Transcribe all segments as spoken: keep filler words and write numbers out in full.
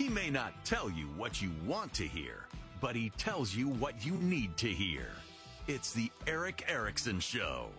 He may not tell you what you want to hear, but he tells you what you need to hear. It's the Erick Erickson Show.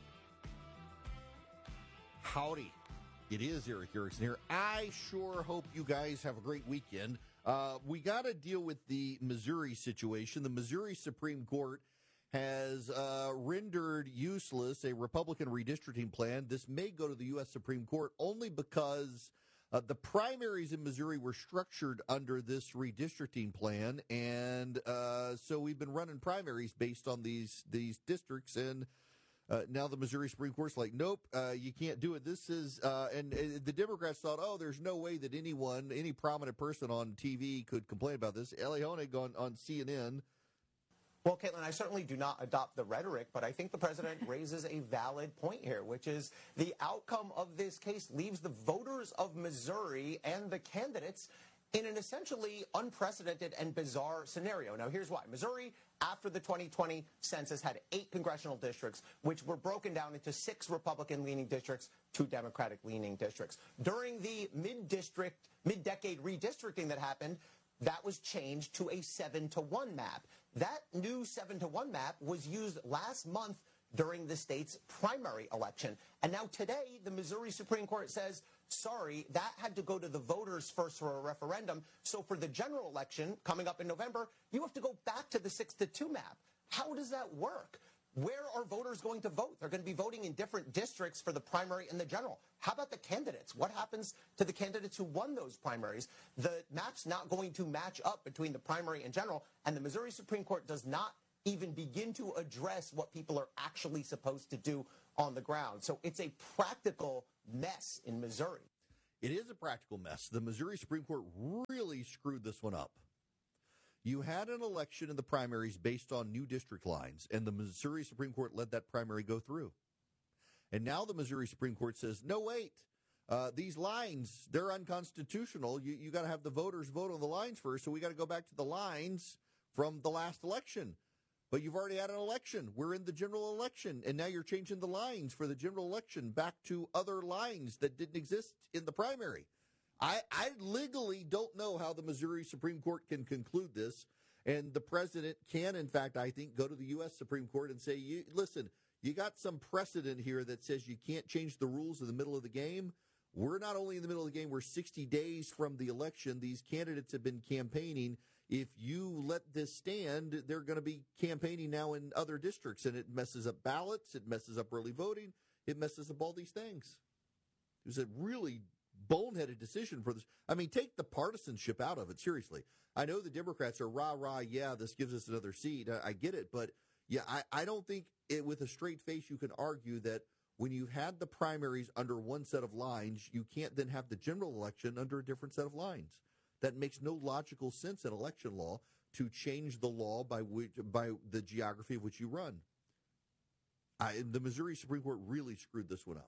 Howdy. It is Erick Erickson here. I sure hope you guys have a great weekend. Uh, we got to deal with the Missouri situation. The Missouri Supreme Court has uh, rendered useless a Republican redistricting plan. This may go to the U S Supreme Court only because uh, the primaries in Missouri were structured under this redistricting plan, and uh, so we've been running primaries based on these these districts, and Uh, now the Missouri Supreme Court's like, nope, uh, you can't do it. This is, uh, and uh, the Democrats thought, oh, there's no way that anyone, any prominent person on T V could complain about this. Elie Honig on, on C N N. Well, Caitlin, I certainly do not adopt the rhetoric, but I think the president raises a valid point here, which is the outcome of this case leaves the voters of Missouri and the candidates in an essentially unprecedented and bizarre scenario. Now, here's why. Missouri, after the twenty twenty census, had eight congressional districts, which were broken down into six Republican-leaning districts, two Democratic-leaning districts. During the mid-district, mid-decade redistricting that happened, that was changed to a seven to one map. That new seven to one map was used last month during the state's primary election. And now today, the Missouri Supreme Court says, sorry, that had to go to the voters first for a referendum. So for the general election coming up in November, you have to go back to the six to two map. How does that work? Where are voters going to vote? They're going to be voting in different districts for the primary and the general. How about the candidates? What happens to the candidates who won those primaries? The map's not going to match up between the primary and general, and the Missouri Supreme Court does not even begin to address what people are actually supposed to do on the ground. So it's a practical mess in Missouri. It is a practical mess. The Missouri Supreme Court really screwed this one up. You had an election in the primaries based on new district lines, and the Missouri Supreme Court let that primary go through. And now the Missouri Supreme Court says, no, wait, uh, these lines, they're unconstitutional. You, you got to have the voters vote on the lines first, so we got to go back to the lines from the last election. But you've already had an election. We're in the general election, and now you're changing the lines for the general election back to other lines that didn't exist in the primary. I, I legally don't know how the Missouri Supreme Court can conclude this, and the president can, in fact, I think, go to the U S Supreme Court and say, you, listen, you got some precedent here that says you can't change the rules in the middle of the game. We're not only in the middle of the game, we're sixty days from the election. These candidates have been campaigning. If you let this stand, they're going to be campaigning now in other districts, and it messes up ballots, it messes up early voting, it messes up all these things. It was a really boneheaded decision for this. I mean, take the partisanship out of it, seriously. I know the Democrats are rah-rah, yeah, this gives us another seat. I, I get it, but yeah, I, I don't think it, with a straight face you can argue that when you've had the primaries under one set of lines, you can't then have the general election under a different set of lines. That makes no logical sense in election law to change the law by which, by the geography of which you run. I, the Missouri Supreme Court really screwed this one up.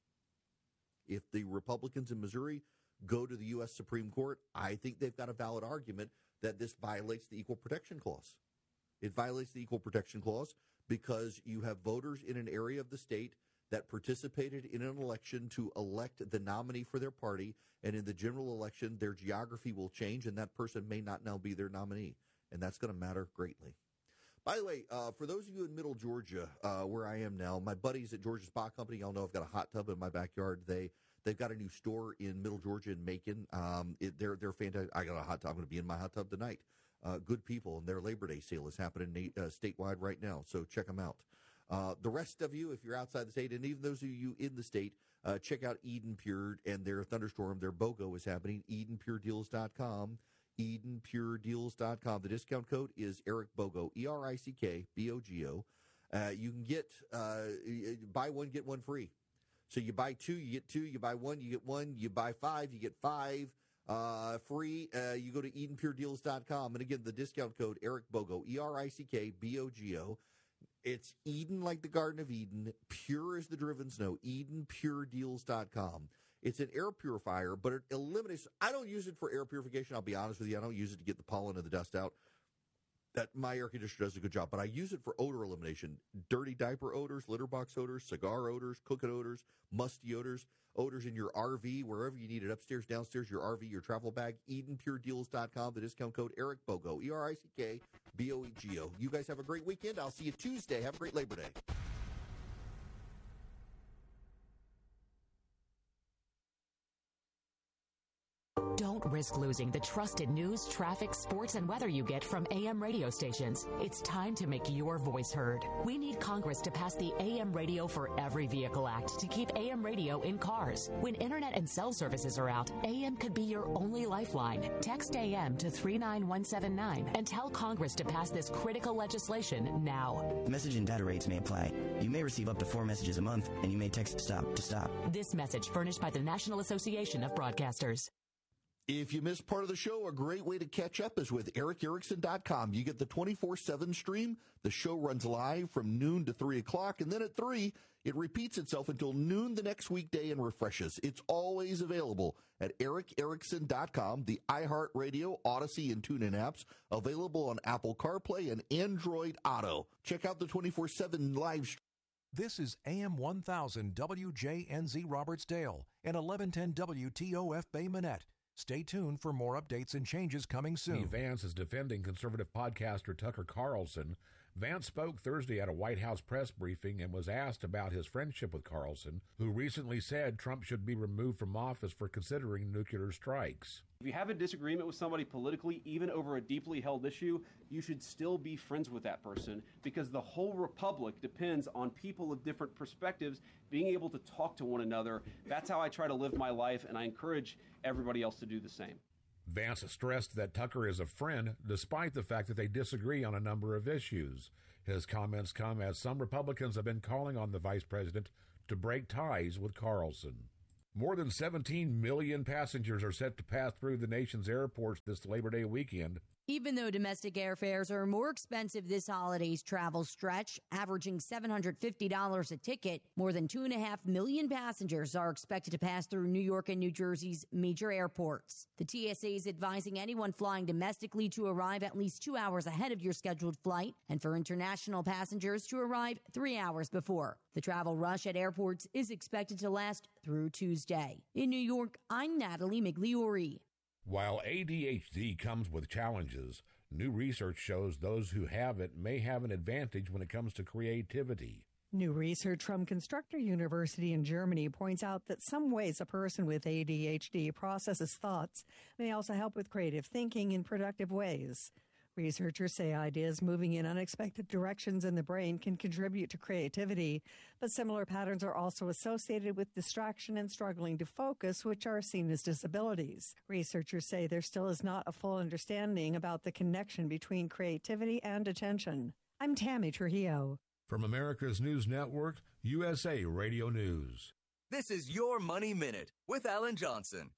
If the Republicans in Missouri go to the U S Supreme Court, I think they've got a valid argument that this violates the Equal Protection Clause. It violates the Equal Protection Clause because you have voters in an area of the state that participated in an election to elect the nominee for their party, and in the general election, their geography will change, and that person may not now be their nominee, and that's going to matter greatly. By the way, uh, for those of you in Middle Georgia, uh, where I am now, my buddies at Georgia Spa Company, y'all know I've got a hot tub in my backyard. They they've got a new store in Middle Georgia in Macon. Um, it, they're they're fantastic. I got a hot tub. I'm going to be in my hot tub tonight. Uh, good people, and their Labor Day sale is happening uh, statewide right now, so check them out. Uh, the rest of you, if you're outside the state, and even those of you in the state, uh, check out Eden Pure and their Thunderstorm. Their BOGO is happening. Eden Pure Deals dot com. Eden Pure Deals dot com. The discount code is Erick BOGO, E R I C K B O G O. Uh, you can get, uh, buy one, get one free. So you buy two, you get two. You buy one, you get one. You buy five, you get five uh, free. Uh, you go to Eden Pure Deals dot com. And again, the discount code, Erick BOGO, E R I C K B O G O. It's Eden like the Garden of Eden, pure as the driven snow, Eden Pure Deals dot com. It's an air purifier, but it eliminates, I don't use it for air purification, I'll be honest with you. I don't use it to get the pollen and the dust out. that my air conditioner does a good job, but I use it for odor elimination. Dirty diaper odors, litter box odors, cigar odors, cooking odors, musty odors, odors in your R V, wherever you need it, upstairs, downstairs, your R V, your travel bag. Eden Pure Deals dot com, the discount code Eric Bogo, E R I C K B O E G O. You guys have a great weekend. I'll see you Tuesday. Have a great Labor Day. Don't risk losing the trusted news, traffic, sports, and weather you get from A M radio stations. It's time to make your voice heard. We need Congress to pass the A M Radio for Every Vehicle Act to keep A M radio in cars. When internet and cell services are out, A M could be your only lifeline. Text A M to three nine one seven nine and tell Congress to pass this critical legislation now. Message and data rates may apply. You may receive up to four messages a month, and you may text stop to stop. This message furnished by the National Association of Broadcasters. If you missed part of the show, a great way to catch up is with Eric Erickson dot com. You get the twenty-four seven stream. The show runs live from noon to three o'clock, and then at three, it repeats itself until noon the next weekday and refreshes. It's always available at Eric Erickson dot com, the iHeartRadio, Odyssey, and TuneIn apps, available on Apple CarPlay and Android Auto. Check out the twenty-four seven live stream. This is A M one thousand W J N Z Robertsdale and eleven ten W T O F Bay Minette. Stay tuned for more updates and changes coming soon. Vance is defending conservative podcaster Tucker Carlson. Vance spoke Thursday at a White House press briefing and was asked about his friendship with Carlson, who recently said Trump should be removed from office for considering nuclear strikes. If you have a disagreement with somebody politically, even over a deeply held issue, you should still be friends with that person, because the whole republic depends on people of different perspectives being able to talk to one another. That's how I try to live my life, and I encourage everybody else to do the same. Vance stressed that Tucker is a friend despite the fact that they disagree on a number of issues. His comments come as some Republicans have been calling on the vice president to break ties with Carlson. More than seventeen million passengers are set to pass through the nation's airports this Labor Day weekend. Even though domestic airfares are more expensive this holiday's travel stretch, averaging seven hundred fifty dollars a ticket, more than two and a half million passengers are expected to pass through New York and New Jersey's major airports. The T S A is advising anyone flying domestically to arrive at least two hours ahead of your scheduled flight, and for international passengers to arrive three hours before. The travel rush at airports is expected to last through Tuesday. In New York, I'm Natalie Migliori. While A D H D comes with challenges, new research shows those who have it may have an advantage when it comes to creativity. New research from Constructor University in Germany points out that some ways a person with A D H D processes thoughts may also help with creative thinking in productive ways. Researchers say ideas moving in unexpected directions in the brain can contribute to creativity, but similar patterns are also associated with distraction and struggling to focus, which are seen as disabilities. Researchers say there still is not a full understanding about the connection between creativity and attention. I'm Tammy Trujillo. From America's News Network, U S A Radio News. This is Your Money Minute with Alan Johnson.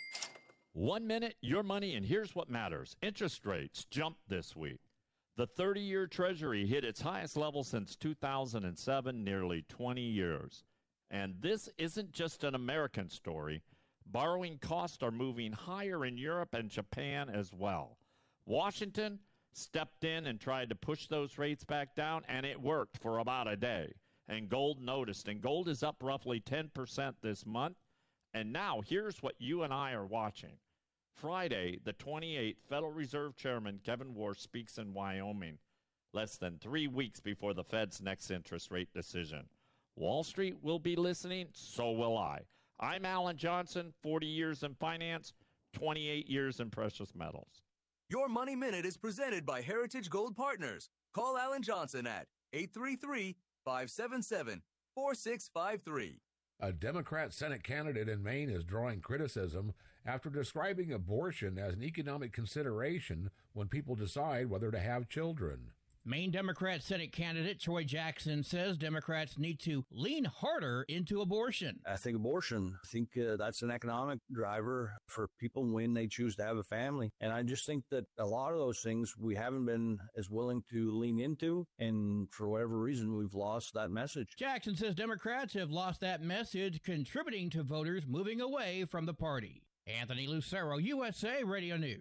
One minute, your money, and here's what matters. Interest rates jumped this week. The thirty-year Treasury hit its highest level since two thousand seven, nearly twenty years. And this isn't just an American story. Borrowing costs are moving higher in Europe and Japan as well. Washington stepped in and tried to push those rates back down, and it worked for about a day. And gold noticed, and gold is up roughly ten percent this month. And now here's what you and I are watching. Friday, the twenty-eighth, Federal Reserve Chairman Kevin Warsh speaks in Wyoming, less than three weeks before the Fed's next interest rate decision. Wall Street will be listening, so will I. I'm Alan Johnson, forty years in finance, twenty-eight years in precious metals. Your Money Minute is presented by Heritage Gold Partners. Call Alan Johnson at eight three three, five seven seven, four six five three. A Democrat Senate candidate in Maine is drawing criticism after describing abortion as an economic consideration when people decide whether to have children. Maine Democrat Senate candidate Troy Jackson says Democrats need to lean harder into abortion. I think abortion, I think uh, that's an economic driver for people when they choose to have a family. And I just think that a lot of those things we haven't been as willing to lean into. And for whatever reason, we've lost that message. Jackson says Democrats have lost that message, contributing to voters moving away from the party. Anthony Lucero, U S A Radio News.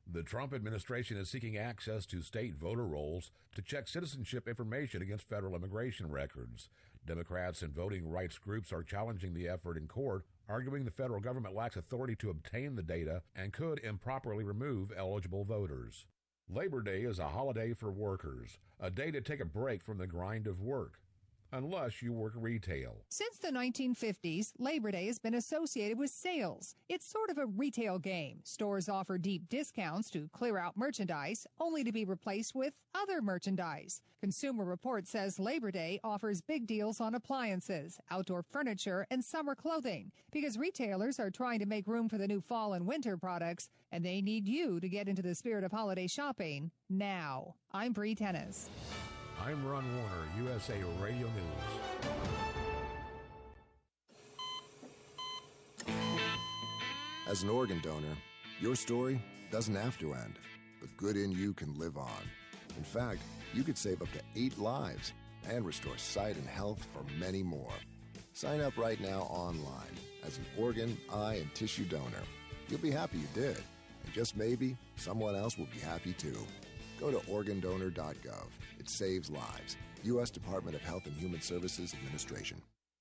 The Trump administration is seeking access to state voter rolls to check citizenship information against federal immigration records. Democrats and voting rights groups are challenging the effort in court, arguing the federal government lacks authority to obtain the data and could improperly remove eligible voters. Labor Day is a holiday for workers, a day to take a break from the grind of work. Unless you work retail. Since the nineteen fifties, Labor Day has been associated with sales. It's sort of a retail game. Stores offer deep discounts to clear out merchandise, only to be replaced with other merchandise. Consumer Reports says Labor Day offers big deals on appliances, outdoor furniture, and summer clothing, because retailers are trying to make room for the new fall and winter products, and they need you to get into the spirit of holiday shopping now. I'm Bree Tennis. I'm Ron Warner, U S A Radio News. As an organ donor, your story doesn't have to end. The good in you can live on. In fact, you could save up to eight lives and restore sight and health for many more. Sign up right now online as an organ, eye, and tissue donor. You'll be happy you did. And just maybe, someone else will be happy too. Go to organ donor dot gov. It saves lives. U S Department of Health and Human Services Administration.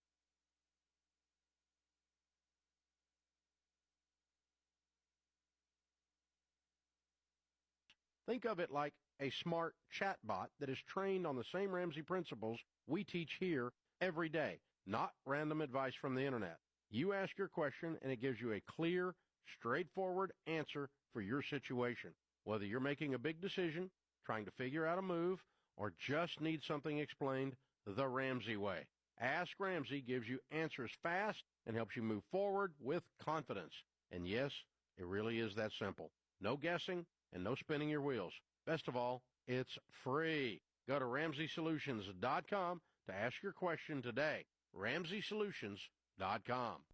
Think of it like a smart chatbot that is trained on the same Ramsey principles we teach here every day, not random advice from the internet. You ask your question and it gives you a clear, straightforward answer for your situation. Whether you're making a big decision, trying to figure out a move, or just need something explained the Ramsey way. Ask Ramsey gives you answers fast and helps you move forward with confidence. And yes, it really is that simple. No guessing and no spinning your wheels. Best of all, it's free. Go to Ramsey Solutions dot com to ask your question today. Ramsey Solutions dot com.